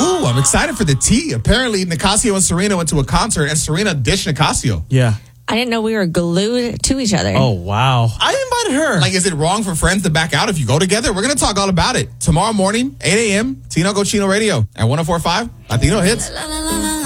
Ooh, I'm excited for the tea. Apparently, Nicasio and Serena went to a concert, and Serena ditched Nicasio. Yeah. I didn't know we were glued to each other. Oh, wow. I invited her. Like, is it wrong for friends to back out if you go together? We're going to talk all about it. Tomorrow morning, 8 a.m., Tino Cochino Radio at 104.5. Latino Hits.